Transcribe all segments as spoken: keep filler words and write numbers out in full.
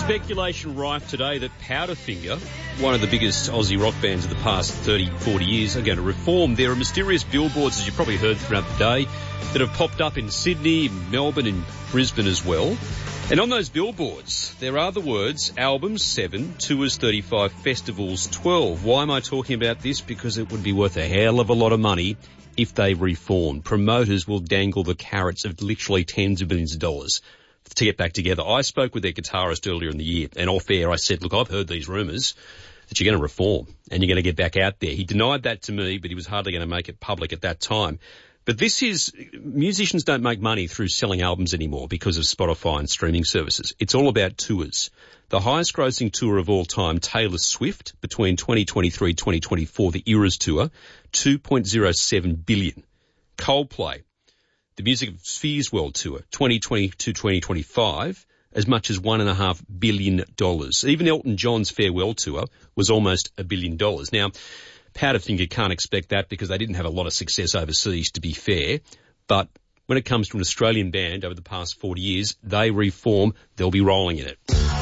Speculation rife today that Powderfinger, one of the biggest Aussie rock bands of the past thirty, forty years, are going to reform. There are mysterious billboards, as you've probably heard throughout the day, that have popped up in Sydney, Melbourne and Brisbane as well. And on those billboards, there are the words, albums seven, tours thirty-five, festivals twelve. Why am I talking about this? Because it would be worth a hell of a lot of money if they reform. Promoters will dangle the carrots of literally tens of millions of dollars to get back together. I spoke with their guitarist earlier in the year, and off air I said, look, I've heard these rumours that you're going to reform and you're going to get back out there. He denied that to me, but he was hardly going to make it public at that time. But this is, musicians don't make money through selling albums anymore because of Spotify and streaming services. It's all about tours. The highest grossing tour of all time, Taylor Swift, between twenty twenty-three and twenty twenty-four, the Eras Tour, two point oh seven billion. Coldplay, the Music of Spheres World Tour, twenty twenty to twenty twenty-five, as much as one and a half billion dollars. Even Elton John's farewell tour was almost a billion dollars. Now, Powderfinger can't expect that because they didn't have a lot of success overseas, to be fair. But when it comes to an Australian band over the past forty years, they reform, they'll be rolling in it.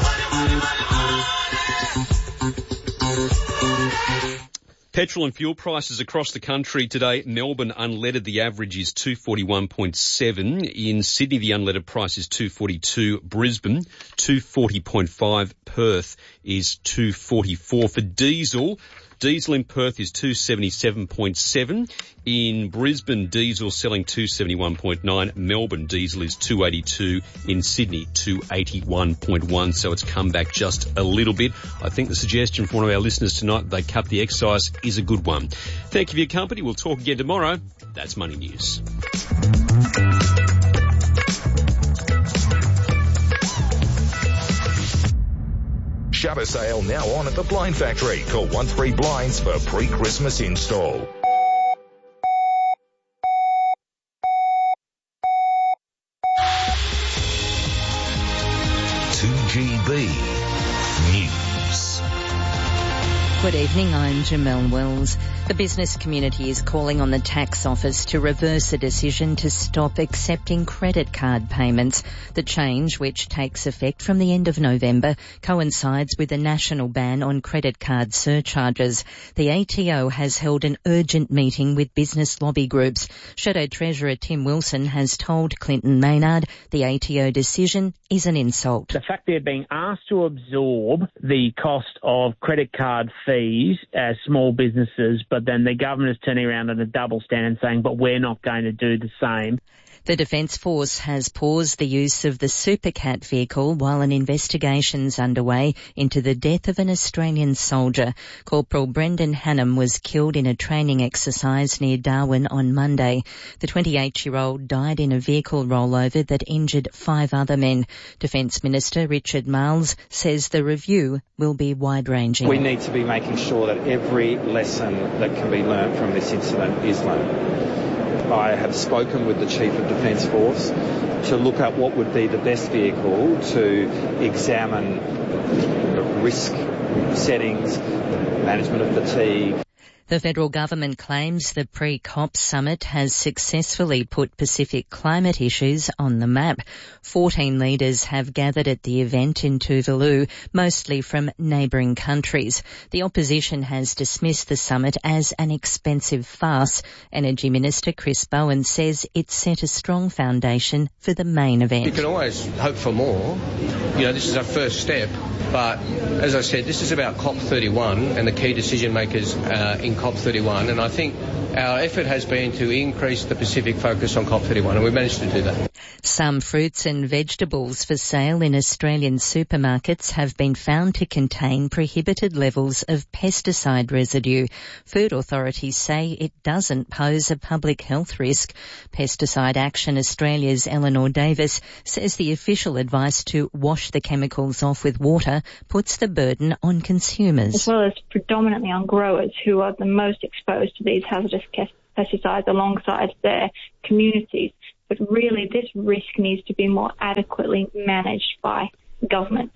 Petrol and fuel prices across the country today. Melbourne unleaded, the average is two forty-one point seven. In Sydney, the unleaded price is two forty-two. Brisbane, two forty point five. Perth is two forty-four. For diesel, diesel in Perth is two seventy-seven point seven. In Brisbane, diesel selling two seventy-one point nine. Melbourne diesel is two eighty-two. In Sydney, two eighty-one point one. So it's come back just a little bit. I think the suggestion from one of our listeners tonight, they cut the excise, is a good one. Thank you for your company. We'll talk again tomorrow. That's Money News. Shutter sale now on at the Blind Factory. Call one three Blinds for pre-Christmas install. two G B News. Good evening, I'm Jamelle Wells. The business community is calling on the tax office to reverse a decision to stop accepting credit card payments. The change, which takes effect from the end of November, coincides with a national ban on credit card surcharges. The A T O has held an urgent meeting with business lobby groups. Shadow Treasurer Tim Wilson has told Clinton Maynard the A T O decision is an insult. The fact they're being asked to absorb the cost of credit card fees as small businesses, but then the government is turning around on a double stand saying, but we're not going to do the same. The Defence Force has paused the use of the Supercat vehicle while an investigation's underway into the death of an Australian soldier. Corporal Brendan Hannam was killed in a training exercise near Darwin on Monday. The twenty-eight-year-old died in a vehicle rollover that injured five other men. Defence Minister Richard Marles says the review will be wide-ranging. We need to be making sure that every lesson that can be learnt from this incident is learnt. I have spoken with the Chief of Defence Force to look at what would be the best vehicle to examine risk settings, management of fatigue. The federal government claims the pre-COP summit has successfully put Pacific climate issues on the map. Fourteen leaders have gathered at the event in Tuvalu, mostly from neighbouring countries. The opposition has dismissed the summit as an expensive farce. Energy Minister Chris Bowen says it set a strong foundation for the main event. You can always hope for more. You know, this is our first step. But, as I said, this is about COP thirty-one and the key decision makers uh, in COP thirty-one. And I think our effort has been to increase the Pacific focus on COP thirty-one, and we managed to do that. Some fruits and vegetables for sale in Australian supermarkets have been found to contain prohibited levels of pesticide residue. Food authorities say it doesn't pose a public health risk. Pesticide Action Australia's Eleanor Davis says the official advice to wash the chemicals off with water puts the burden on consumers. As well as predominantly on growers who are the most exposed to these hazardous pesticides alongside their communities. But really, this risk needs to be more adequately managed by government.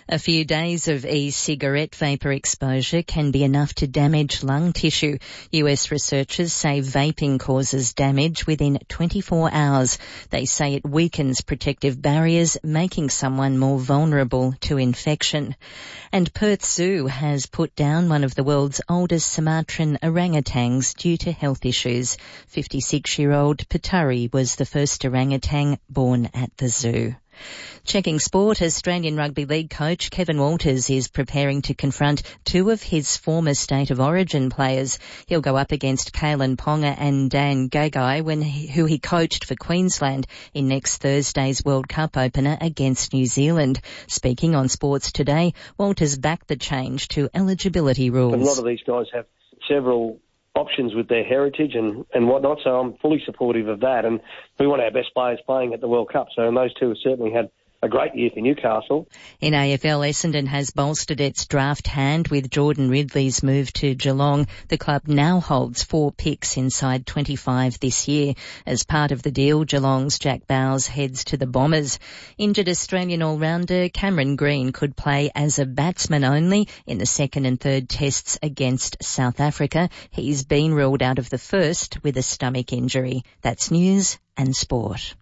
A few days of e-cigarette vapour exposure can be enough to damage lung tissue. U S researchers say vaping causes damage within twenty-four hours. They say it weakens protective barriers, making someone more vulnerable to infection. And Perth Zoo has put down one of the world's oldest Sumatran orangutans due to health issues. fifty-six-year-old Patari was the first orangutan born at the zoo. Checking sport, Australian Rugby League coach Kevin Walters is preparing to confront two of his former State of Origin players. He'll go up against Kalen Ponga and Dan Gagai, when he, who he coached for Queensland in next Thursday's World Cup opener against New Zealand. Speaking on Sports Today, Walters backed the change to eligibility rules. A lot of these guys have several options with their heritage and, and whatnot, so I'm fully supportive of that. And we want our best players playing at the World Cup, so those two have certainly had a great year for Newcastle. In A F L, Essendon has bolstered its draft hand with Jordan Ridley's move to Geelong. The club now holds four picks inside twenty-five this year. As part of the deal, Geelong's Jack Bowles heads to the Bombers. Injured Australian all-rounder Cameron Green could play as a batsman only in the second and third tests against South Africa. He's been ruled out of the first with a stomach injury. That's news and sport.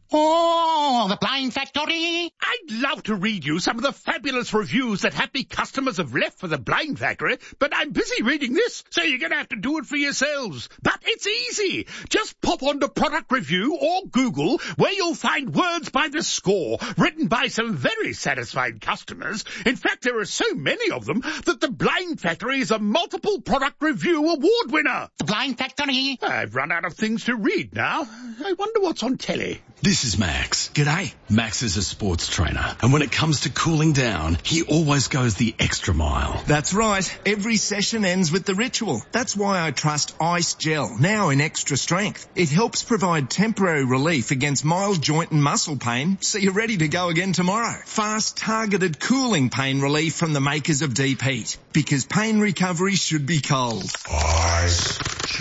Oh, the Blind Factory! I'd love to read you some of the fabulous reviews that happy customers have left for the Blind Factory, but I'm busy reading this, so you're going to have to do it for yourselves. But it's easy. Just pop onto Product Review or Google, where you'll find words by the score, written by some very satisfied customers. In fact, there are so many of them that the Blind Factory is a multiple Product Review award winner. The Blind Factory? I've run out of things to read now. I wonder what's on telly. This is Max. G'day. Max is a sports trainer, and when it comes to cooling down, he always goes the extra mile. That's right. Every session ends with the ritual. That's why I trust Ice Gel, now in extra strength. It helps provide temporary relief against mild joint and muscle pain, so you're ready to go again tomorrow. Fast, targeted cooling pain relief from the makers of Deep Heat, because pain recovery should be cold. Ice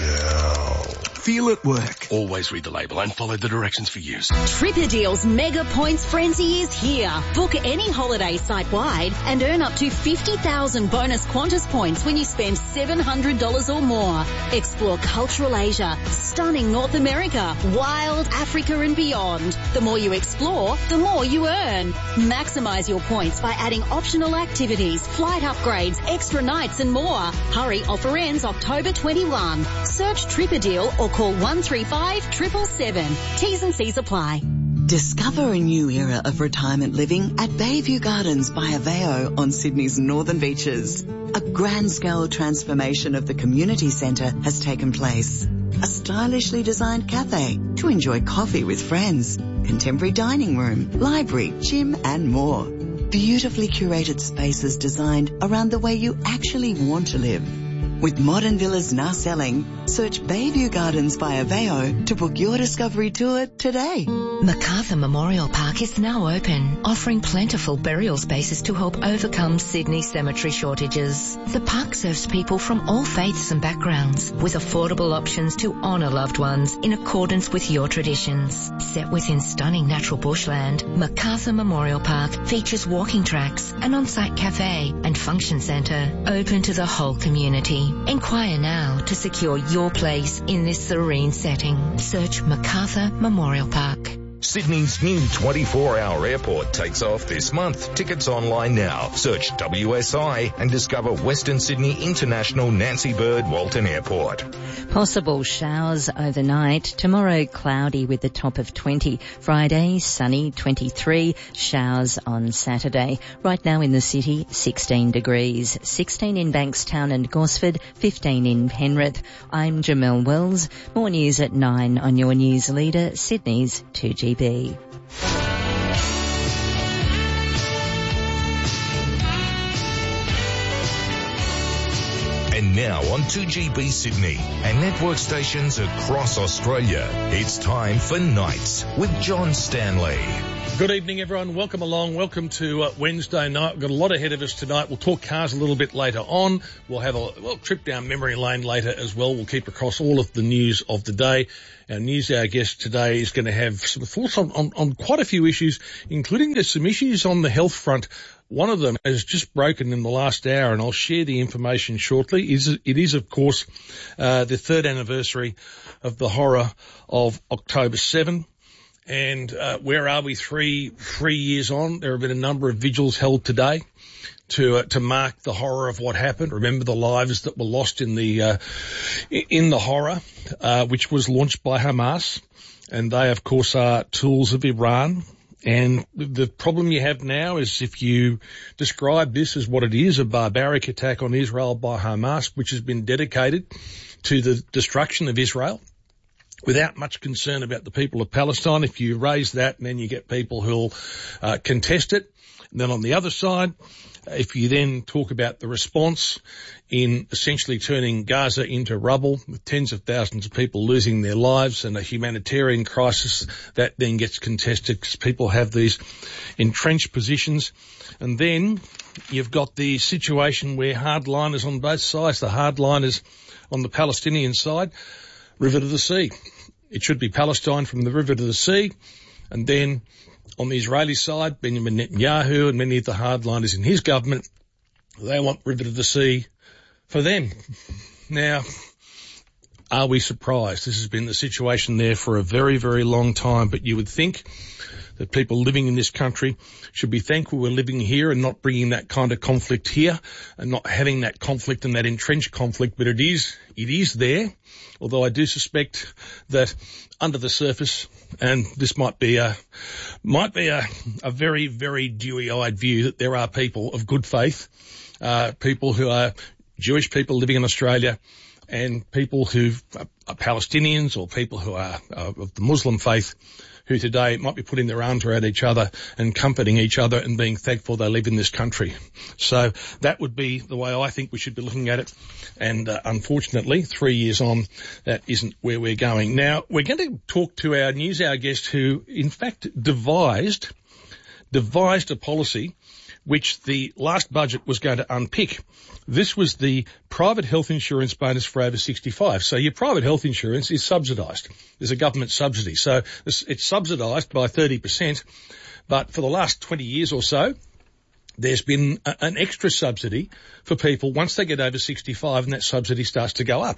Gel. Feel it work. Always read the label and follow the directions for use. TripADeal's Mega Points Frenzy is here. Book any holiday site-wide and earn up to fifty thousand bonus Qantas points when you spend seven hundred dollars or more. Explore cultural Asia, stunning North America, wild Africa and beyond. The more you explore, the more you earn. Maximise your points by adding optional activities, flight upgrades, extra nights and more. Hurry, offer ends October twenty-first. Search TripADeal or call one three five, seven seven seven. T's and C's apply. Discover a new era of retirement living at Bayview Gardens by Aveo on Sydney's northern beaches. A grand-scale transformation of the community centre has taken place. A stylishly designed cafe to enjoy coffee with friends, contemporary dining room, library, gym and more. Beautifully curated spaces designed around the way you actually want to live. With modern villas now selling, search Bayview Gardens by Aveo to book your discovery tour today. Macarthur Memorial Park is now open, offering plentiful burial spaces to help overcome Sydney cemetery shortages. The park serves people from all faiths and backgrounds, with affordable options to honour loved ones in accordance with your traditions. Set within stunning natural bushland, Macarthur Memorial Park features walking tracks, an on-site cafe and function centre open to the whole community. Inquire now to secure your place in this serene setting. Search Macarthur Memorial Park. Sydney's new twenty-four hour airport takes off this month. Tickets online now. Search W S I and discover Western Sydney International Nancy Bird Walton Airport. Possible showers overnight. Tomorrow cloudy with a top of twenty. Friday sunny twenty-three. Showers on Saturday. Right now in the city sixteen degrees. sixteen in Bankstown and Gosford. fifteen in Penrith. I'm Jamelle Wells. More news at nine on your news leader, Sydney's two G B. And now on two G B Sydney and network stations across Australia, it's time for Nights with John Stanley. Good evening, everyone. Welcome along. Welcome to uh, Wednesday night. We've got a lot ahead of us tonight. We'll talk cars a little bit later on. We'll have a well, trip down memory lane later as well. We'll keep across all of the news of the day. Our news hour guest today is going to have some thoughts on, on, on quite a few issues, including there's some issues on the health front One of them has just broken in the last hour, and I'll share the information shortly. It is, it is of course, uh, the third anniversary of the horror of October seventh. And uh, where are we three three years on? There have been a number of vigils held today to uh, to mark the horror of what happened. Remember the lives that were lost in the uh, in the horror, uh, which was launched by Hamas, and they, of course, are tools of Iran. And the problem you have now is if you describe this as what it is, a barbaric attack on Israel by Hamas, which has been dedicated to the destruction of Israel, without much concern about the people of Palestine. If you raise that, then you get people who'll uh, contest it. And then on the other side, if you then talk about the response in essentially turning Gaza into rubble, with tens of thousands of people losing their lives and a humanitarian crisis that then gets contested because people have these entrenched positions. And then you've got the situation where hardliners on both sides, the hardliners on the Palestinian side, river to the sea. It should be Palestine from the river to the sea. And then on the Israeli side, Benjamin Netanyahu and many of the hardliners in his government, they want river to the sea for them. Now, are we surprised? This has been the situation there for a very, very long time, but you would think that people living in this country should be thankful we're living here and not bringing that kind of conflict here and not having that conflict and that entrenched conflict, but it is, it is there. Although I do suspect that under the surface, and this might be a, might be a, a very, very dewy-eyed view, that there are people of good faith, uh, people who are Jewish people living in Australia and people who are Palestinians or people who are uh, of the Muslim faith who today might be putting their arms around each other and comforting each other and being thankful they live in this country. So that would be the way I think we should be looking at it. And uh, unfortunately, three years on, that isn't where we're going. Now, we're going to talk to our news hour guest who, in fact, devised, devised a policy which the last budget was going to unpick. This was the private health insurance bonus for over sixty-five. So your private health insurance is subsidised. There's a government subsidy. So it's subsidised by thirty percent. But for the last twenty years or so, there's been a, an extra subsidy for people once they get over sixty-five, and that subsidy starts to go up.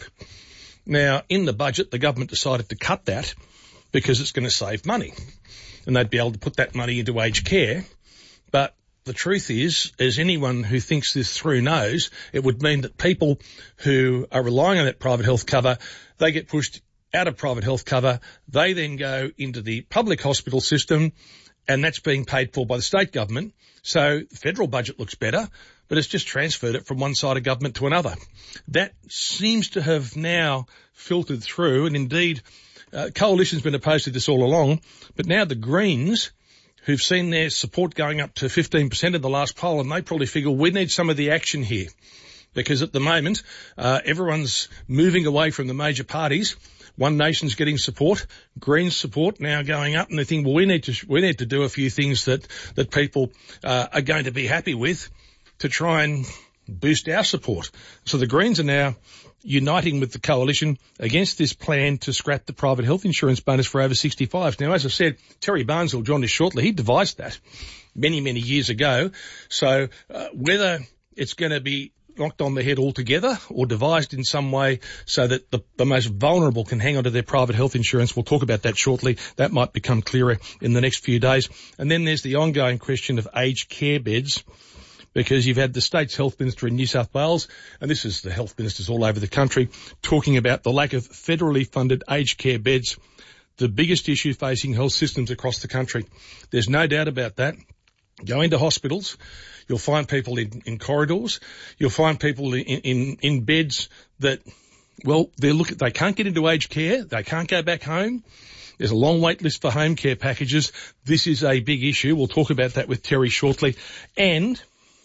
Now, in the budget, the government decided to cut that because it's going to save money. And they'd be able to put that money into aged care. But the truth is, as anyone who thinks this through knows, it would mean that people who are relying on that private health cover, they get pushed out of private health cover. They then go into the public hospital system, and that's being paid for by the state government. So the federal budget looks better, but it's just transferred it from one side of government to another. That seems to have now filtered through, and indeed, uh, Coalition's been opposed to this all along, but now the Greens, who've seen their support going up to fifteen percent in the last poll, and they probably figure we need some of the action here. Because at the moment, uh, everyone's moving away from the major parties. One Nation's getting support, Greens support now going up, and they think, well, we need to, we need to do a few things that, that people, uh, are going to be happy with to try and boost our support. So the Greens are now uniting with the Coalition against this plan to scrap the private health insurance bonus for over sixty-fives. Now, as I said, Terry Barnes will join us shortly. He devised that many, many years ago. So uh, whether it's going to be knocked on the head altogether or devised in some way so that the, the most vulnerable can hang on to their private health insurance, we'll talk about that shortly. That might become clearer in the next few days. And then there's the ongoing question of aged care beds, because you've had the state's health minister in New South Wales, and this is the health ministers all over the country, talking about the lack of federally funded aged care beds, the biggest issue facing health systems across the country. There's no doubt about that. Go into hospitals, you'll find people in, in corridors, you'll find people in, in, in beds that, well, they're look, they can't get into aged care, they can't go back home. There's a long wait list for home care packages. This is a big issue. We'll talk about that with Terry shortly. And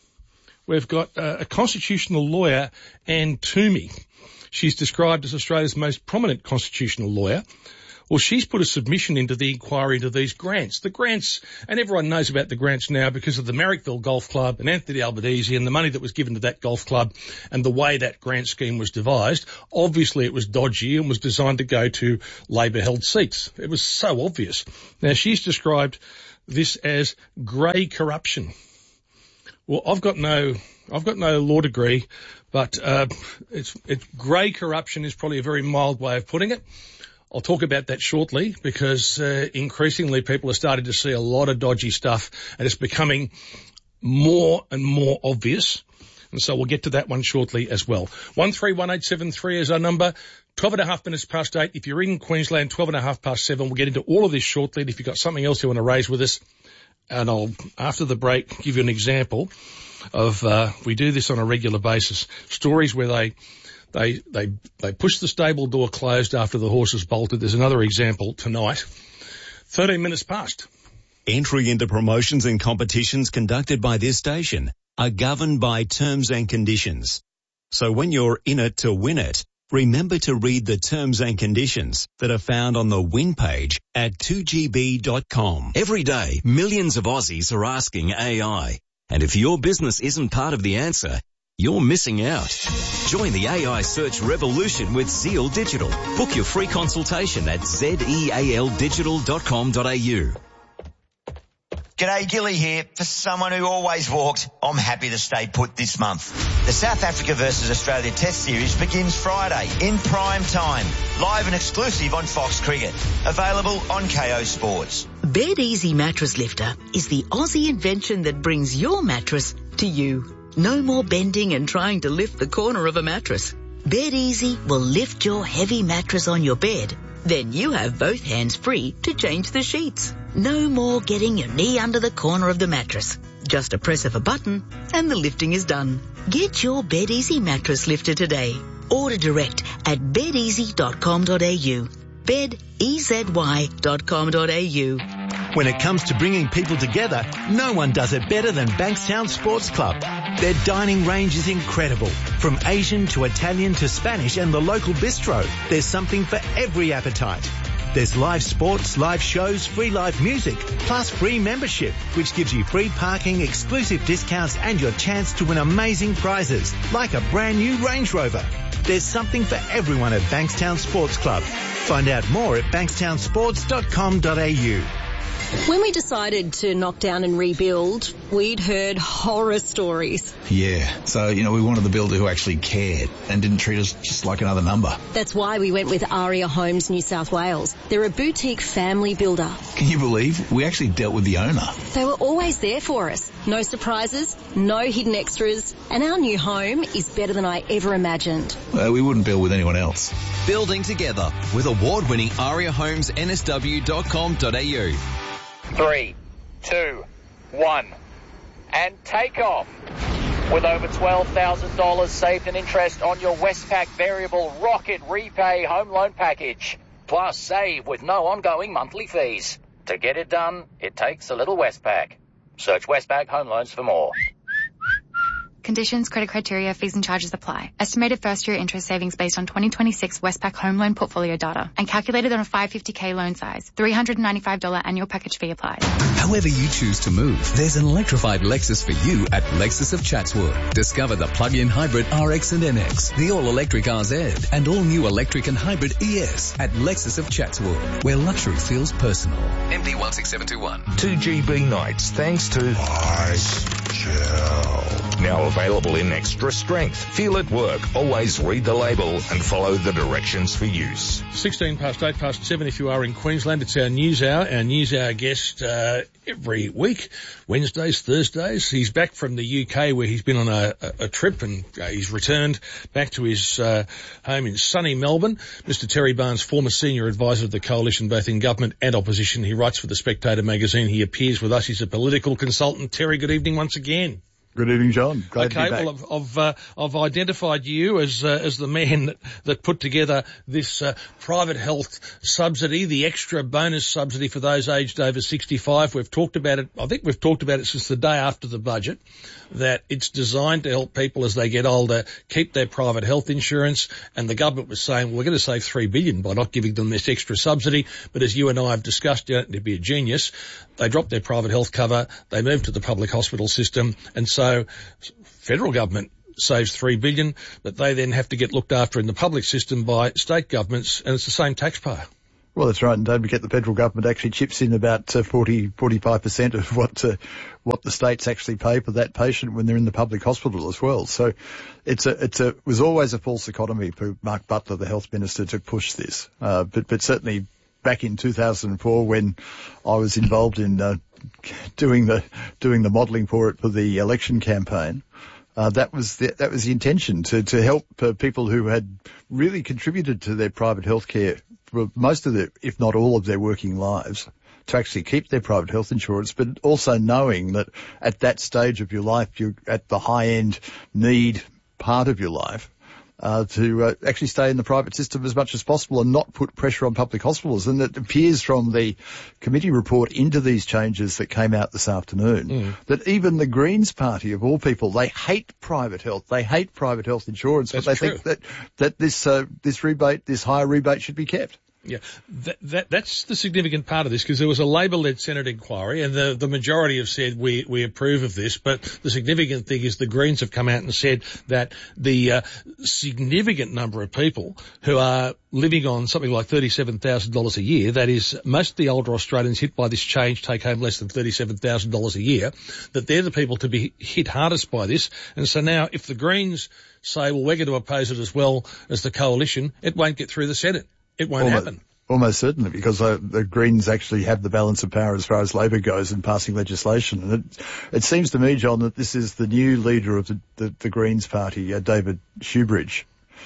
we've got uh, a constitutional lawyer, Anne Toomey. She's described as Australia's most prominent constitutional lawyer. Well, she's put a submission into the inquiry into these grants. The grants, and everyone knows about the grants now because of the Marrickville Golf Club and Anthony Albanese and the money that was given to that golf club and the way that grant scheme was devised. Obviously, it was dodgy and was designed to go to Labor-held seats. It was so obvious. Now, she's described this as grey corruption. Well, I've got no, I've got no law degree, but uh, it's, it's grey corruption is probably a very mild way of putting it. I'll talk about that shortly because uh, increasingly people are starting to see a lot of dodgy stuff and it's becoming more and more obvious. And so we'll get to that one shortly as well. one three one eight seven three is our number. twelve and a half minutes past eight. If you're in Queensland, twelve and a half past seven. We'll get into all of this shortly. And if you've got something else you want to raise with us, and I'll, after the break, give you an example of, uh, we do this on a regular basis, stories where they, they, they, they push the stable door closed after the horse has bolted. There's another example tonight. thirteen minutes past. Entry into promotions and competitions conducted by this station are governed by terms and conditions. So when you're in it to win it, remember to read the terms and conditions that are found on the win page at two G B dot com. Every day, millions of Aussies are asking A I. And if your business isn't part of the answer, you're missing out. Join the A I search revolution with Zeal Digital. Book your free consultation at zeal digital dot com dot a u. G'day, Gilly here. For someone who always walked, I'm happy to stay put this month. The South Africa versus Australia Test Series begins Friday in prime time. Live and exclusive on Fox Cricket. Available on K O Sports. Bed Easy Mattress Lifter is the Aussie invention that brings your mattress to you. No more bending and trying to lift the corner of a mattress. Bed Easy will lift your heavy mattress on your bed. Then you have both hands free to change the sheets. No more getting your knee under the corner of the mattress. Just a press of a button and the lifting is done. Get your Bed Easy mattress lifter today. Order direct at bed easy dot com dot a u. bed easy dot com dot a u. When it comes to bringing people together, no one does it better than Bankstown Sports Club. Their dining range is incredible. From Asian to Italian to Spanish and the local bistro, there's something for every appetite. There's live sports, live shows, free live music, plus free membership, which gives you free parking, exclusive discounts and your chance to win amazing prizes, like a brand new Range Rover. There's something for everyone at Bankstown Sports Club. Find out more at bankstown sports dot com dot a u. When we decided to knock down and rebuild, we'd heard horror stories. Yeah, so, you know, we wanted the builder who actually cared and didn't treat us just like another number. That's why we went with Aria Homes New South Wales. They're a boutique family builder. Can you believe? We actually dealt with the owner. They were always there for us. No surprises, no hidden extras, and our new home is better than I ever imagined. Well, we wouldn't build with anyone else. Building together with award-winning aria homes n s w dot com dot a u. Three, two, one, and take off. With over twelve thousand dollars saved in interest on your Westpac Variable Rocket Repay Home Loan Package. Plus save with no ongoing monthly fees. To get it done, it takes a little Westpac. Search Westpac Home Loans for more. Conditions, credit criteria, fees and charges apply. Estimated first-year interest savings based on twenty twenty-six Westpac home loan portfolio data and calculated on a five hundred fifty thousand loan size. three hundred ninety-five dollars annual package fee applied. However you choose to move, there's an electrified Lexus for you at Lexus of Chatswood. Discover the plug-in hybrid R X and N X, the all-electric R Z, and all-new electric and hybrid E S at Lexus of Chatswood, where luxury feels personal. M D one six seven two one. two G B nights thanks to Ice Gel. Now available in extra strength. Feel it work. Always read the label and follow the directions for use. sixteen past eight past seven if you are in Queensland. It's our news hour. Our news hour guest uh, every week, Wednesdays, Thursdays. He's back from the U K where he's been on a, a, a trip and uh, he's returned back to his uh, home in sunny Melbourne. Mister Terry Barnes, former senior advisor of the Coalition, both in government and opposition. He writes for The Spectator magazine. He appears with us. He's a political consultant. Terry, good evening once again. Good evening, John. Glad okay, to be back. well, I've, I've, uh, I've identified you as uh, as the man that, that put together this uh, private health subsidy, the extra bonus subsidy for those aged over sixty-five. We've talked about it. I think we've talked about it since the day after the budget, that it's designed to help people as they get older keep their private health insurance. And the government was saying, well, we're going to save three billion dollars by not giving them this extra subsidy. But as you and I have discussed, you don't need to be a genius. They dropped their private health cover. They moved to the public hospital system. And so federal government saves three billion dollars, but they then have to get looked after in the public system by state governments, and it's the same taxpayer. Well, that's right, and don't forget the federal government actually chips in about uh, forty, forty-five percent of what uh, what the states actually pay for that patient when they're in the public hospital as well. So it's a it's a it was always a false economy for Mark Butler, the health minister, to push this. Uh, but but certainly back in two thousand four, when I was involved in uh, doing the doing the modelling for it for the election campaign. Uh, that was the, that was the intention, to, to help uh, people who had really contributed to their private health care for most of their, if not all of their working lives, to actually keep their private health insurance, but also knowing that at that stage of your life, you're at the high-end need part of your life, uh, to uh, actually stay in the private system as much as possible and not put pressure on public hospitals. And it appears from the committee report into these changes that came out this afternoon mm. that even the Greens party, of all people, they hate private health. They hate private health insurance, That's but they true. think that, that this, uh, this rebate, this higher rebate should be kept. Yeah, that, that, that's the significant part of this, because there was a Labor-led Senate inquiry, and the, the majority have said we, we approve of this. But the significant thing is the Greens have come out and said that the uh, significant number of people who are living on something like thirty-seven thousand dollars a year, that is, most of the older Australians hit by this change take home less than thirty-seven thousand dollars a year, that they're the people to be hit hardest by this. And so now if the Greens say, well, we're going to oppose it as well as the coalition, it won't get through the Senate. It won't almost, happen. Almost certainly, because uh, the Greens actually have the balance of power as far as Labor goes in passing legislation. And it, it seems to me, John, that this is the new leader of the, the, the Greens party, uh, David Shoebridge,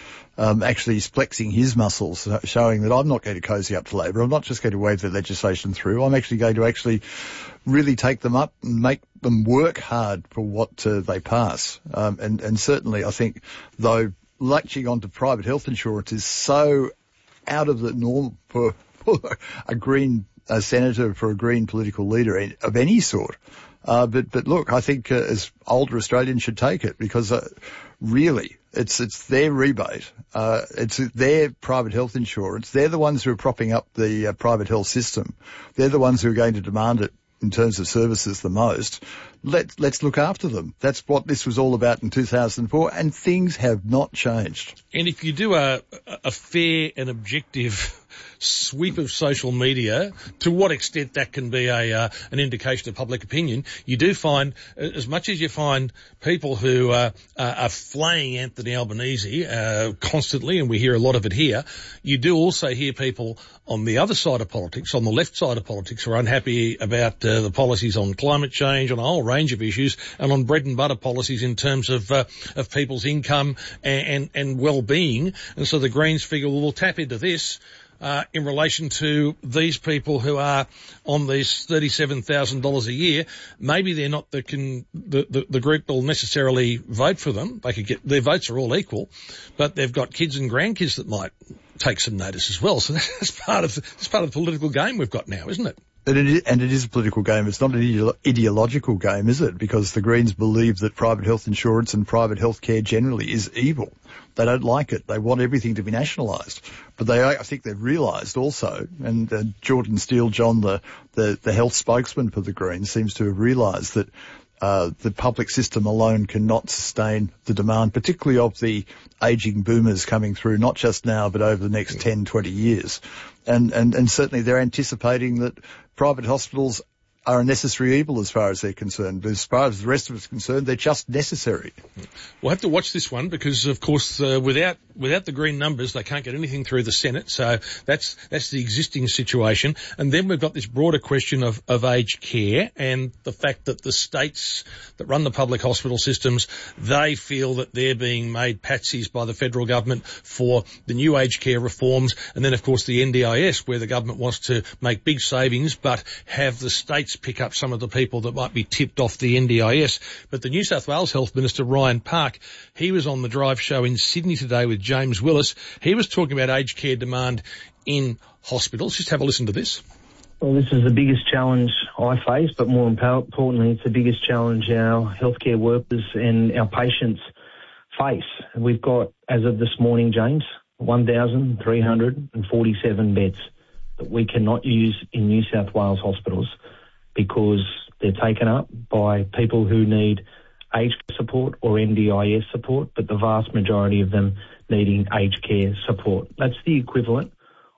um, actually flexing his muscles, uh, showing that I'm not going to cozy up to Labor. I'm not just going to wave the legislation through. I'm actually going to actually really take them up and make them work hard for what uh, they pass. Um, and, and certainly I think, though, latching onto private health insurance is so out of the norm for, for a Green a senator, for a Green political leader of any sort. Uh, but, but look, I think uh, as older Australians should take it, because uh, really it's, it's their rebate. Uh, it's their private health insurance. They're the ones who are propping up the uh, private health system. They're the ones who are going to demand it in terms of services the most. Let, let's look after them. That's what this was all about in two thousand four, and things have not changed. And if you do a, a fair and objective sweep of social media, to what extent that can be a uh, an indication of public opinion, you do find, as much as you find people who uh, are flaying Anthony Albanese uh, constantly, and we hear a lot of it here, you do also hear people on the other side of politics, on the left side of politics, who are unhappy about uh, the policies on climate change, on a whole range of issues, and on bread and butter policies in terms of uh, of people's income and, and, and well-being. And so the Greens figure, well, we'll tap into this Uh, in relation to these people who are on these thirty-seven thousand dollars a year. Maybe they're not the, can, the, the, the group that will necessarily vote for them. They could get, their votes are all equal, but they've got kids and grandkids that might take some notice as well. So that's part of, that's part of the political game we've got now, isn't it? And it, is, and it is a political game. It's not an ide- ideological game, is it? Because the Greens believe that private health insurance and private health care generally is evil. They don't like it. They want everything to be nationalised. But they, I think they've realised also, and uh, Jordan Steele, John, the, the, the health spokesman for the Greens, seems to have realised that uh, the public system alone cannot sustain the demand, particularly of the ageing boomers coming through, not just now, but over the next ten, twenty years. And, and, and certainly they're anticipating that private hospitals are a necessary evil as far as they're concerned. But as far as the rest of us are concerned, they're just necessary. We'll have to watch this one because, of course, uh, without without the Green numbers, they can't get anything through the Senate. So that's that's the existing situation. And then we've got this broader question of, of aged care and the fact that the states that run the public hospital systems, they feel that they're being made patsies by the federal government for the new aged care reforms. And then, of course, the N D I S, where the government wants to make big savings but have the states pick up some of the people that might be tipped off the N D I S. But the New South Wales Health Minister, Ryan Park, he was on the Drive show in Sydney today with James Willis. He was talking about aged care demand in hospitals. Just have a listen to this. Well, this is the biggest challenge I face, but more importantly, it's the biggest challenge our healthcare workers and our patients face. We've got, as of this morning, James, one thousand three hundred forty-seven beds that we cannot use in New South Wales hospitals because they're taken up by people who need aged care support or N D I S support, but the vast majority of them needing aged care support. That's the equivalent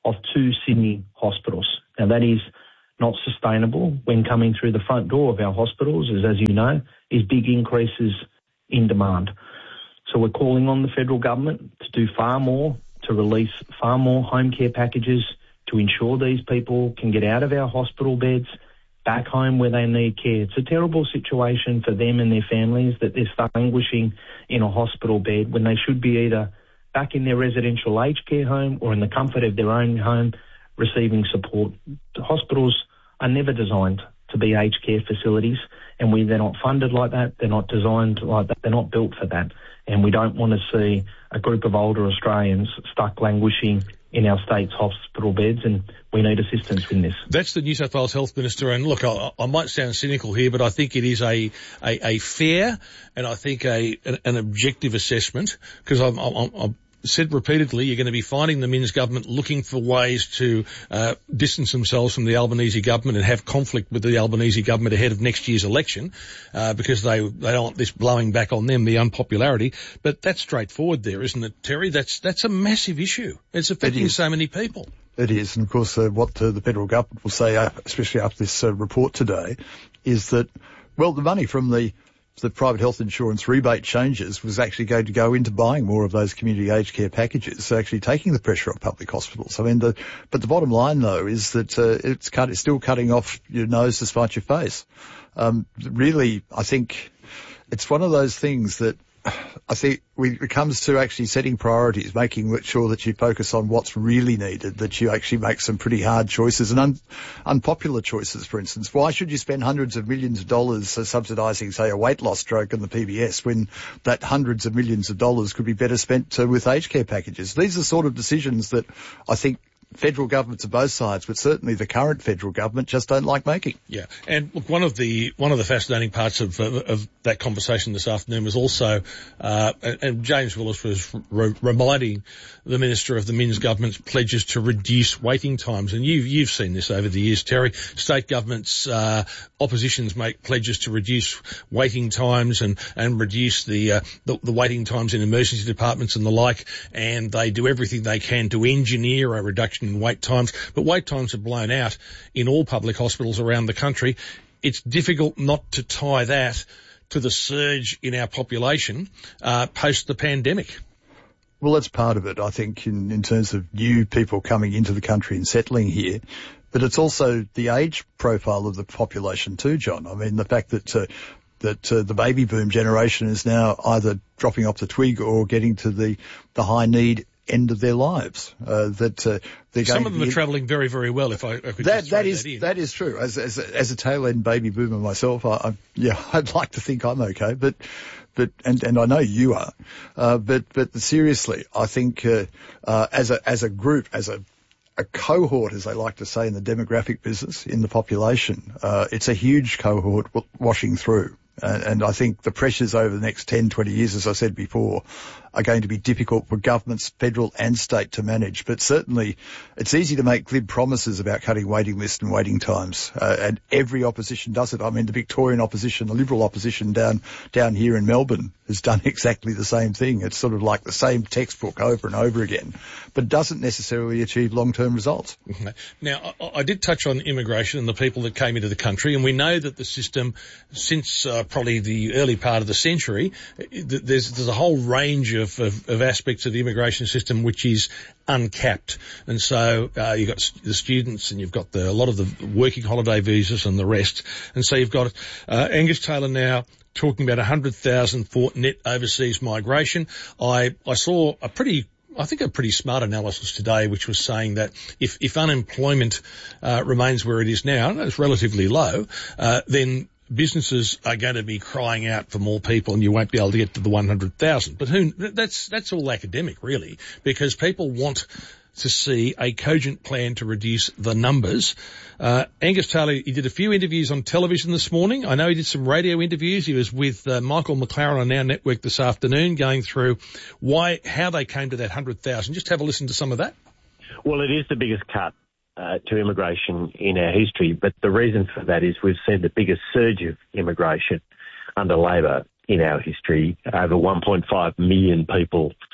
of two Sydney hospitals. Now, that is not sustainable when coming through the front door of our hospitals, as, as you know, is big increases in demand. So we're calling on the federal government to do far more, to release far more home care packages to ensure these people can get out of our hospital beds, back home where they need care. It's a terrible situation for them and their families that they're stuck languishing in a hospital bed when they should be either back in their residential aged care home or in the comfort of their own home receiving support. The hospitals are never designed to be aged care facilities, and we, they're not funded like that, they're not designed like that, they're not built for that. And we don't want to see a group of older Australians stuck languishing in our state's hospital beds, and we need assistance in this. That's the New South Wales Health Minister, and look, I, I might sound cynical here, but I think it is a a, a fair and I think a an, an objective assessment, because I'm, I'm, I'm said repeatedly, you're going to be finding the Minns government looking for ways to uh, distance themselves from the Albanese government and have conflict with the Albanese government ahead of next year's election, uh, because they they don't want this blowing back on them, the unpopularity. But that's straightforward there, isn't it, Terry? That's that's a massive issue. It's affecting so many people. It is, and of course uh, what uh, the federal government will say, uh, especially after this uh, report today, is that, well, the money from the the private health insurance rebate changes was actually going to go into buying more of those community aged care packages, so actually taking the pressure off public hospitals. I mean, the, but the bottom line, though, is that uh, it's, cut, it's still cutting off your nose to spite your face. Um, really, I think it's one of those things that I think when it comes to actually setting priorities, making sure that you focus on what's really needed, that you actually make some pretty hard choices and un- unpopular choices, for instance. Why should you spend hundreds of millions of dollars uh, subsidising, say, a weight loss drug in the P B S when that hundreds of millions of dollars could be better spent uh, with aged care packages? These are the sort of decisions that I think federal governments of both sides, but certainly the current federal government, just don't like making. Yeah, and look, one of the one of the fascinating parts of of, of that conversation this afternoon was also, uh, and, and James Willis was re- reminding the Minister of the Minns government's pledges to reduce waiting times, and you've you've seen this over the years, Terry. State governments, uh, oppositions make pledges to reduce waiting times and and reduce the, uh, the the waiting times in emergency departments and the like, and they do everything they can to engineer a reduction in wait times, but wait times are blown out in all public hospitals around the country. It's difficult not to tie that to the surge in our population uh, post the pandemic. Well, that's part of it, I think, in, in terms of new people coming into the country and settling here. But it's also the age profile of the population too, John. I mean, the fact that uh, that uh, the baby boom generation is now either dropping off the twig or getting to the, the high need end of their lives. Uh, that uh, they're Some going of them to are travelling very, very well. If I, I could that just throw that is that, in. that is true. As as a, as a tail end baby boomer myself, I, I yeah, I'd like to think I'm okay, but but and and I know you are. Uh, but but seriously, I think uh, uh, as a as a group, as a a cohort, as they like to say in the demographic business, in the population, uh, it's a huge cohort w- washing through. And, and I think the pressures over the next ten, twenty years, as I said before, are going to be difficult for governments, federal and state, to manage. But certainly it's easy to make glib promises about cutting waiting lists and waiting times. Uh, and every opposition does it. I mean, the Victorian opposition, the Liberal opposition down down here in Melbourne has done exactly the same thing. It's sort of like the same textbook over and over again, but doesn't necessarily achieve long-term results. Now, I, I did touch on immigration and the people that came into the country, and we know that the system, since uh, probably the early part of the century, there's, there's a whole range of Of, of, of aspects of the immigration system which is uncapped. And so uh, you've got the students and you've got the, a lot of the working holiday visas and the rest. And so you've got uh, Angus Taylor now talking about one hundred thousand for net overseas migration. I, I saw a pretty I think a pretty smart analysis today, which was saying that if, if unemployment uh, remains where it is now, and it's relatively low, uh, then businesses are going to be crying out for more people and you won't be able to get to the one hundred thousand. But who, that's, that's all academic really, because people want to see a cogent plan to reduce the numbers. Uh, Angus Taylor, he did a few interviews on television this morning. I know he did some radio interviews. He was with uh, Michael McLaren on our network this afternoon going through why, how they came to that one hundred thousand. Just have a listen to some of that. Well, it is the biggest cut Uh, to immigration in our history, but the reason for that is we've seen the biggest surge of immigration under Labor in our history, over one point five million people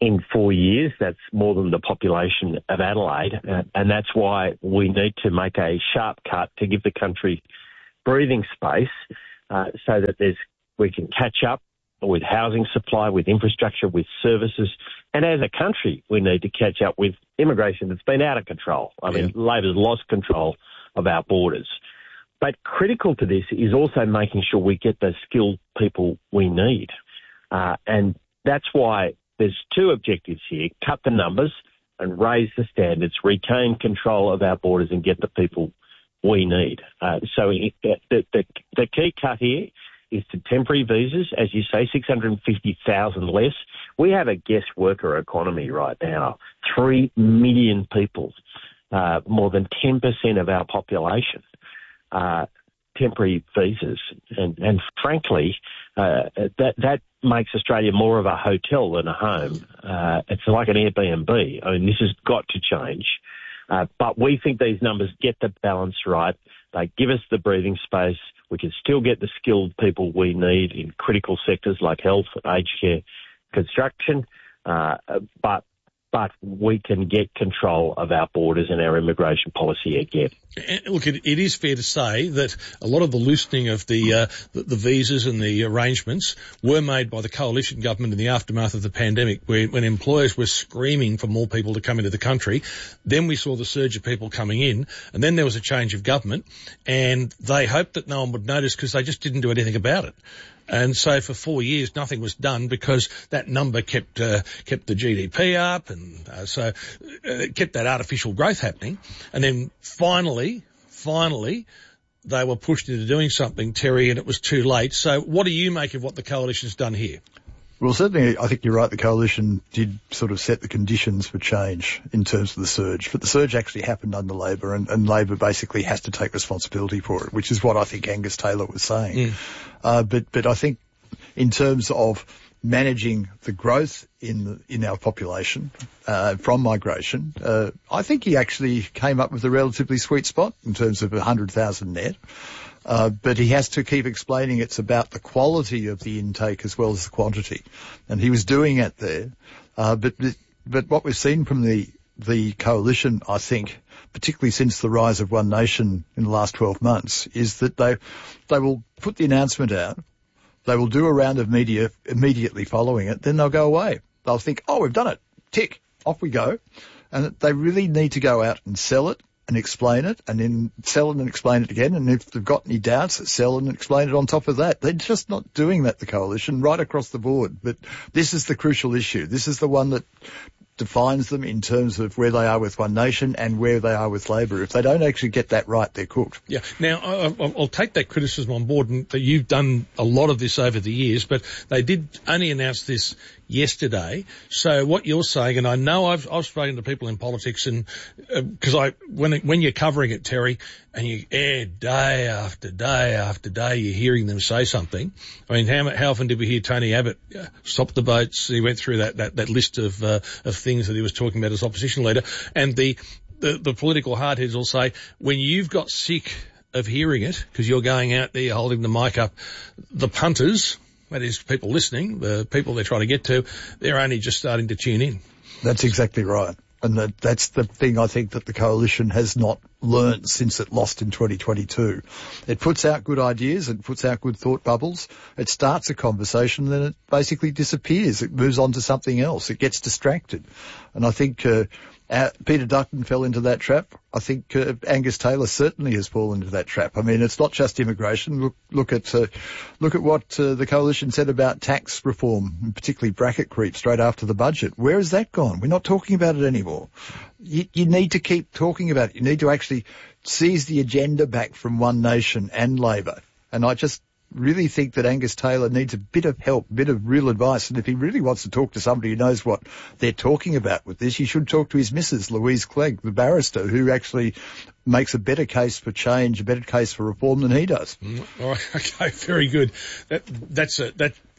in four years. That's more than the population of Adelaide, uh, and that's why we need to make a sharp cut to give the country breathing space uh, so that there's we can catch up with housing supply, with infrastructure, with services. And as a country, we need to catch up with immigration that's been out of control. I mean, yeah. Labor's lost control of our borders. But critical to this is also making sure we get the skilled people we need. Uh, and that's why there's two objectives here: cut the numbers and raise the standards, retain control of our borders and get the people we need. Uh, so it, the, the, the key cut here is to temporary visas, as you say, six hundred fifty thousand less. We have a guest worker economy right now, three million people, uh, more than ten percent of our population, uh, temporary visas. And, and frankly, uh, that, that makes Australia more of a hotel than a home. Uh, it's like an Airbnb. I mean, this has got to change. Uh, but we think these numbers get the balance right. They give us the breathing space. We can still get the skilled people we need in critical sectors like health, aged care, construction, uh, but but we can get control of our borders and our immigration policy again. Look, it, it is fair to say that a lot of the loosening of the, uh, the the visas and the arrangements were made by the coalition government in the aftermath of the pandemic, where, when employers were screaming for more people to come into the country. Then we saw the surge of people coming in, and then there was a change of government, and they hoped that no one would notice because they just didn't do anything about it. And so for four years, nothing was done because that number kept uh, kept the G D P up, and uh, so uh, it kept that artificial growth happening. And then finally, finally, they were pushed into doing something, Terry, and it was too late. So what do you make of what the coalition's done here? Well, certainly, I think you're right. The coalition did sort of set the conditions for change in terms of the surge, but the surge actually happened under Labor, and, and Labor basically has to take responsibility for it, which is what I think Angus Taylor was saying. Mm. Uh, but, but I think in terms of managing the growth in the, in our population uh, from migration, uh, I think he actually came up with a relatively sweet spot in terms of one hundred thousand net. Uh, but he has to keep explaining it's about the quality of the intake as well as the quantity. And he was doing it there. Uh, but, but what we've seen from the, the coalition, I think, particularly since the rise of One Nation in the last twelve months, is that they, they will put the announcement out. They will do a round of media immediately following it. Then they'll go away. They'll think, oh, we've done it. Tick. Off we go. And they really need to go out and sell it and explain it, and then sell it and explain it again. And if they've got any doubts, sell and explain it on top of that. They're just not doing that, the coalition, right across the board. But this is the crucial issue. This is the one that defines them in terms of where they are with One Nation and where they are with Labor. If they don't actually get that right, they're cooked. Yeah. Now, I, I'll take that criticism on board, and that you've done a lot of this over the years, but they did only announce this yesterday. So what you're saying, and I know I've, I've spoken to people in politics, and because uh, I when when you're covering it, Terry, and you air day after day after day, you're hearing them say something. I mean, how, how often did we hear Tony Abbott uh, stop the boats? He went through that that, that list of uh, of things that he was talking about as opposition leader, and the the, the political hardheads will say, when you've got sick of hearing it because you're going out there holding the mic up, the punters, that is people listening, the people they're trying to get to, they're only just starting to tune in. That's exactly right. And that, that's the thing I think that the coalition has not learned since it lost in twenty twenty-two. It puts out good ideas, it puts out good thought bubbles, it starts a conversation, then it basically disappears. It moves on to something else. It gets distracted. And I think uh, uh, Peter Dutton fell into that trap. I think uh, Angus Taylor certainly has fallen into that trap. I mean, it's not just immigration. Look, look at uh, look at what uh, the coalition said about tax reform, particularly bracket creep, straight after the budget. Where has that gone? We're not talking about it anymore. You, you need to keep talking about it. You need to actually seize the agenda back from One Nation and Labor. And I just really think that Angus Taylor needs a bit of help, a bit of real advice. And if he really wants to talk to somebody who knows what they're talking about with this, he should talk to his missus, Louise Clegg, the barrister, who actually makes a better case for change, a better case for reform than he does. Mm, all right, okay, very good. That, that's a, that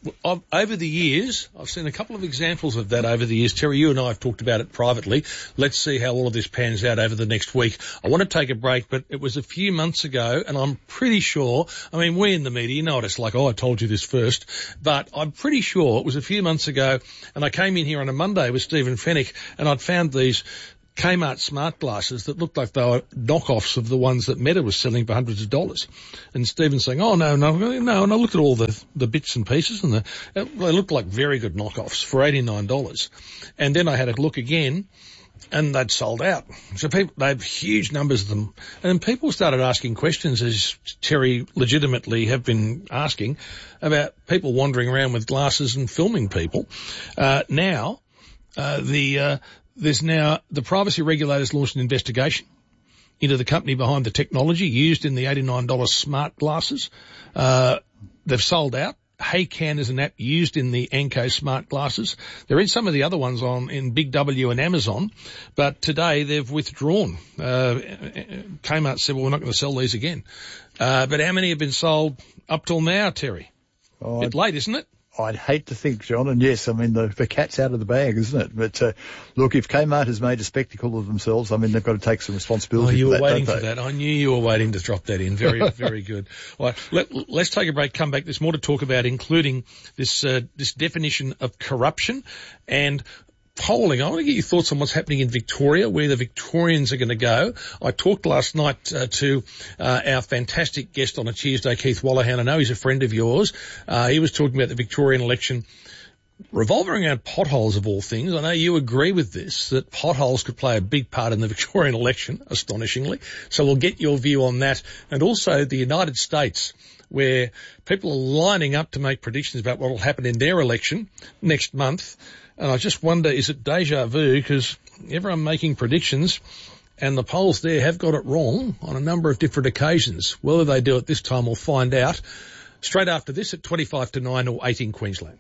I've, over the years, I've seen a couple of examples of that over the years. Terry, you and I have talked about it privately. Let's see how all of this pans out over the next week. I want to take a break, but it was a few months ago, and I'm pretty sure, I mean, we in the media, you know what it's like, oh, I told you this first, but I'm pretty sure it was a few months ago, and I came in here on a Monday with Stephen Fennick, and I'd found these Kmart smart glasses that looked like they were knockoffs of the ones that Meta was selling for hundreds of dollars. And Stephen's saying, oh, no, no, no. And I looked at all the, the bits and pieces, and the, they looked like very good knockoffs for eighty-nine dollars. And then I had a look again, and they'd sold out. So people, they have huge numbers of them. And then people started asking questions, as Terry legitimately have been asking, about people wandering around with glasses and filming people. Uh, now, uh, the, uh, There's now, the privacy regulators launched an investigation into the company behind the technology used in the eighty-nine dollars smart glasses. Uh, they've sold out. Heycan is an app used in the Anko smart glasses. They're in some of the other ones on, in Big W and Amazon, but today they've withdrawn. Uh, Kmart said, well, we're not going to sell these again. Uh, but how many have been sold up till now, Terry? Oh, a bit late, isn't it? I'd hate to think, John, and yes, I mean, the, the cat's out of the bag, isn't it? But, uh, look, if Kmart has made a spectacle of themselves, I mean, they've got to take some responsibility oh, you for were that, waiting don't for they? that. I knew you were waiting to drop that in. Very, very good. All right, let, let's take a break, come back. There's more to talk about, including this, uh, this definition of corruption and polling. I want to get your thoughts on what's happening in Victoria, where the Victorians are going to go. I talked last night uh, to uh, our fantastic guest on a Tuesday, Keith Wallahan. I know he's a friend of yours. Uh, he was talking about the Victorian election revolving around potholes of all things. I know you agree with this, that potholes could play a big part in the Victorian election, astonishingly. So we'll get your view on that. And also the United States, where people are lining up to make predictions about what will happen in their election next month. And I just wonder, is it deja vu? Because everyone making predictions, and the polls there have got it wrong on a number of different occasions. Whether they do it this time, we'll find out straight after this at twenty-five to nine or eight in Queensland.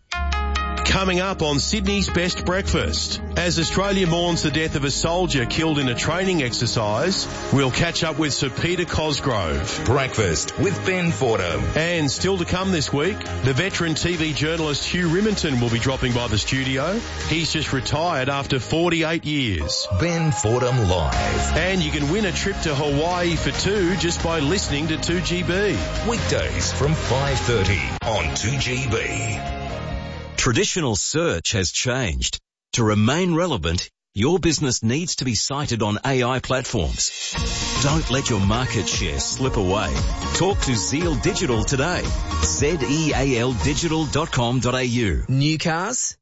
Coming up on Sydney's Best Breakfast. As Australia mourns the death of a soldier killed in a training exercise, we'll catch up with Sir Peter Cosgrove. Breakfast with Ben Fordham. And still to come this week, the veteran T V journalist Hugh Riminton will be dropping by the studio. He's just retired after forty-eight years. Ben Fordham Live. And you can win a trip to Hawaii for two just by listening to two G B. Weekdays from five thirty on two G B. Traditional search has changed. To remain relevant, your business needs to be cited on A I platforms. Don't let your market share slip away. Talk to Zeal Digital today. Z E A L digital dot com dot a u. New cars,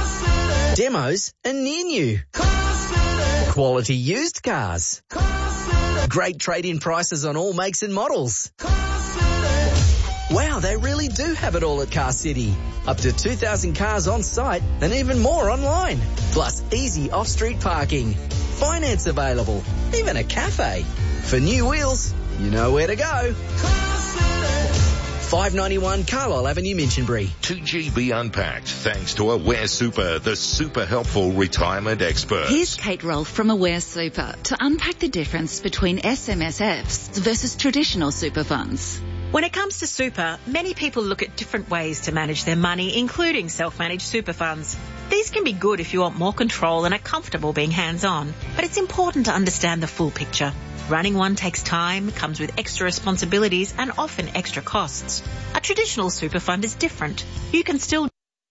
demos and near new. Quality used cars. Great trade-in prices on all makes and models. Wow, they really do have it all at Car City. Up to two thousand cars on site and even more online. Plus easy off-street parking. Finance available. Even a cafe. For new wheels, you know where to go. five ninety-one Carlisle Avenue, Minchinbury. two G B Unpacked, thanks to Aware Super, the super helpful retirement expert. Here's Kate Rolfe from Aware Super to unpack the difference between S M S Fs versus traditional super funds. When it comes to super, many people look at different ways to manage their money, including self-managed super funds. These can be good if you want more control and are comfortable being hands-on, but it's important to understand the full picture. Running one takes time, comes with extra responsibilities and often extra costs. A traditional super fund is different. You can still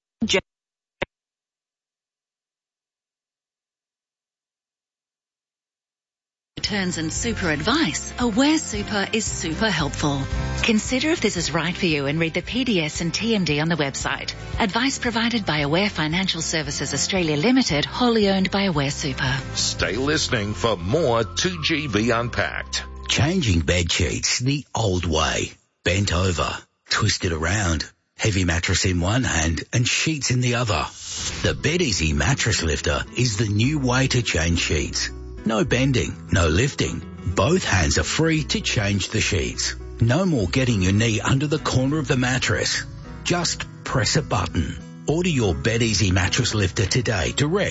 returns and super advice, Aware Super is super helpful. Consider if this is right for you and read the P D S and T M D on the website. Advice provided by Aware Financial Services Australia Limited, wholly owned by Aware Super. Stay listening for more two G B Unpacked. Changing bed sheets the old way. Bent over, twisted around, heavy mattress in one hand and sheets in the other. The BedEasy Mattress Lifter is the new way to change sheets. No bending, no lifting. Both hands are free to change the sheets. No more getting your knee under the corner of the mattress. Just press a button. Order your BedEasy Mattress Lifter today direct at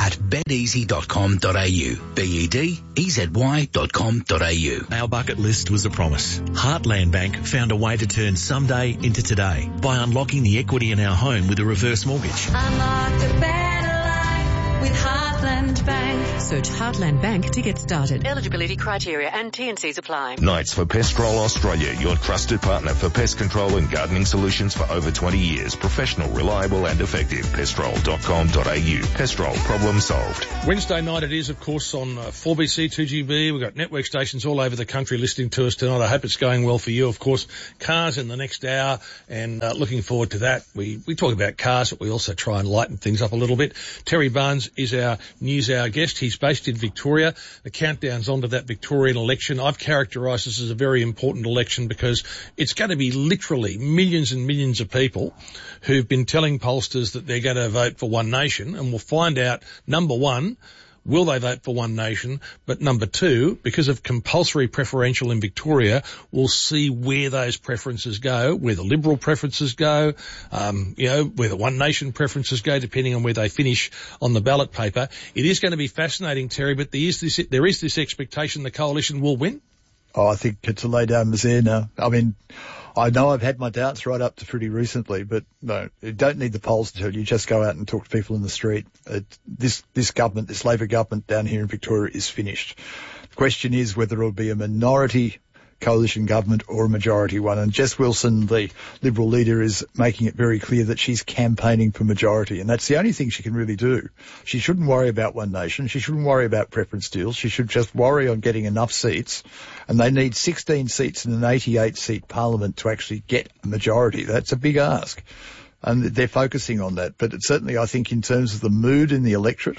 at bedeasy dot com dot a u. B E D E Z Y dot com dot a u. Our bucket list was a promise. Heartland Bank found a way to turn someday into today by unlocking the equity in our home with a reverse mortgage. Unlock a better life with Heartland Bank. Search Heartland Bank to get started. Eligibility criteria and T and Cs apply. Knights for Pestrol Australia, your trusted partner for pest control and gardening solutions for over twenty years. Professional, reliable and effective. pestrol dot com dot a u. Pestrol, problem solved. Wednesday night it is, of course, on uh, four B C, two G B. We've got network stations all over the country listening to us tonight. I hope it's going well for you. Of course, cars in the next hour, and uh, looking forward to that. We, we talk about cars, but we also try and lighten things up a little bit. Terry Barnes is our News Hour guest. He's based in Victoria. The countdown's on to that Victorian election. I've characterised this as a very important election because it's going to be literally millions and millions of people who've been telling pollsters that they're going to vote for One Nation, and we'll find out, number one, will they vote for One Nation? But number two, because of compulsory preferential in Victoria, we'll see where those preferences go, where the Liberal preferences go, um, you know, where the One Nation preferences go, depending on where they finish on the ballot paper. It is going to be fascinating, Terry, but there is this, there is this expectation the coalition will win. Oh, I think it's a lay down misère now. I mean, I know I've had my doubts right up to pretty recently, but no, you don't need the polls to tell you. Just go out and talk to people in the street. It, this, this government, this Labor government down here in Victoria is finished. The question is whether it'll be a minority coalition government or a majority one. And Jess Wilson, the Liberal leader, is making it very clear that she's campaigning for majority. And that's the only thing she can really do. She shouldn't worry about One Nation. She shouldn't worry about preference deals. She should just worry on getting enough seats. And they need sixteen seats in an eighty-eight seat parliament to actually get a majority. That's a big ask. And they're focusing on that. But it's certainly, I think, in terms of the mood in the electorate,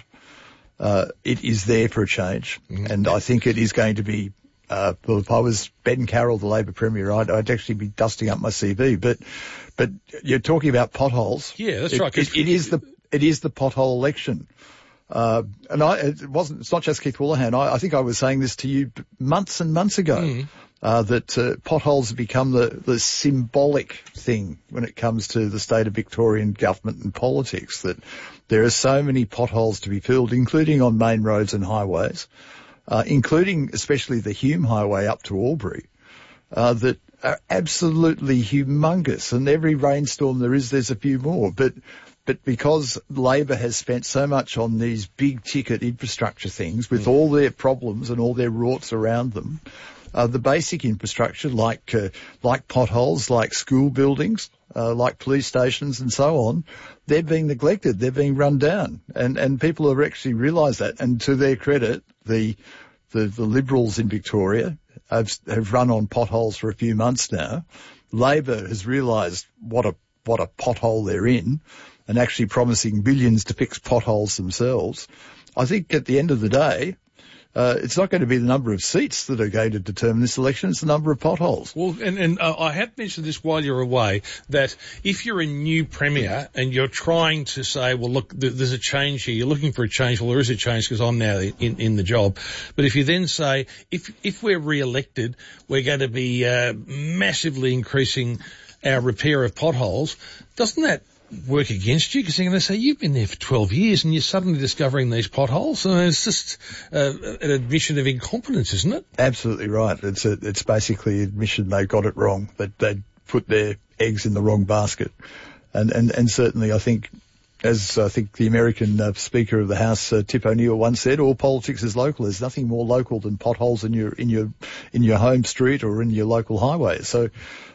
uh, it is there for a change. Mm-hmm. And I think it is going to be Uh, well, if I was Ben Carroll, the Labor Premier, I'd, I'd actually be dusting up my C V. But, but you're talking about potholes. Yeah, that's it, right. It, it is the, it is the pothole election. Uh, and I, it wasn't, it's not just Keith Woolahan. I, I think I was saying this to you months and months ago, mm. uh, that, uh, potholes have become the, the symbolic thing when it comes to the state of Victorian government and politics, that there are so many potholes to be filled, including on main roads and highways. Uh, including especially the Hume Highway up to Albury, uh, that are absolutely humongous. And every rainstorm there is, there's a few more. But, but because Labor has spent so much on these big ticket infrastructure things with mm. all their problems and all their rorts around them, uh, the basic infrastructure like, uh, like potholes, like school buildings, uh, like police stations and so on, they're being neglected. They're being run down. And, and people have actually realised that. And to their credit, the, the, the Liberals in Victoria have, have run on potholes for a few months now. Labor has realised what a, what a pothole they're in and actually promising billions to fix potholes themselves. I think at the end of the day, Uh, it's not going to be the number of seats that are going to determine this election. It's the number of potholes. Well, and, and uh, I have mentioned this while you're away, that if you're a new premier and you're trying to say, well, look, th- there's a change here, you're looking for a change. Well, there is a change because I'm now in, in the job. But if you then say, if, if we're re-elected, we're going to be uh, massively increasing our repair of potholes, doesn't that work against you? Because they're going to say, you've been there for twelve years and you're suddenly discovering these potholes. So it's just uh, an admission of incompetence, isn't it? Absolutely right. It's a, it's basically admission they got it wrong, that they put their eggs in the wrong basket. And, and, and certainly I think, as I think the American uh, Speaker of the House, uh, Tip O'Neill, once said, all politics is local. There's nothing more local than potholes in your, in your, in your home street or in your local highway. So,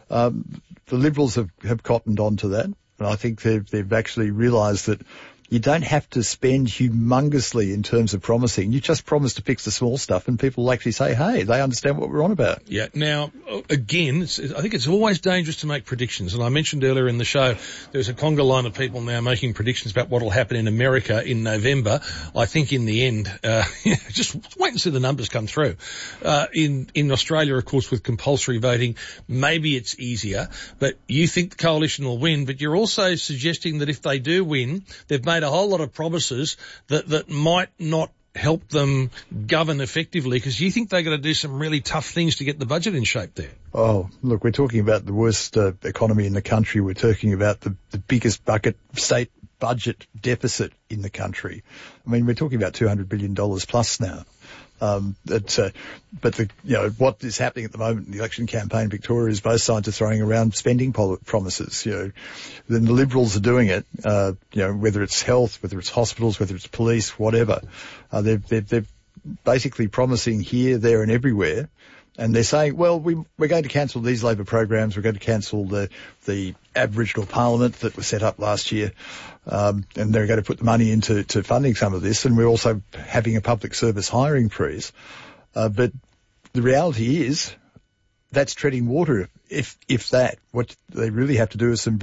um, the Liberals have, have cottoned on to that. And I think they've, they've actually realised that you don't have to spend humongously in terms of promising. You just promise to fix the small stuff and people will actually say, hey, they understand what we're on about. Yeah. Now, again, it's, I think it's always dangerous to make predictions. And I mentioned earlier in the show, there's a conga line of people now making predictions about what will happen in America in November. I think in the end, uh, just wait and see the numbers come through. Uh, in, in Australia, of course, with compulsory voting, maybe it's easier, but you think the coalition will win, but you're also suggesting that if they do win, they've made a whole lot of promises that, that might not help them govern effectively, because you think they're going to do some really tough things to get the budget in shape there. Oh, look, we're talking about the worst uh, economy in the country. We're talking about the, the biggest bucket, state budget deficit in the country. I mean, we're talking about two hundred billion dollars plus now. Um, that, uh, but the, you know, what is happening at the moment in the election campaign in Victoria is both sides are throwing around spending pol- promises. You know, then the Liberals are doing it. Uh, you know, whether it's health, whether it's hospitals, whether it's police, whatever. Uh, they're, they're, they're basically promising here, there, and everywhere. And they're saying, well, we, we're going to cancel these Labor programs. We're going to cancel the, the Aboriginal Parliament that was set up last year. Um, and they're going to put the money into to funding some of this. And we're also having a public service hiring freeze. Uh, but the reality is that's treading water, if, if that. What they really have to do is some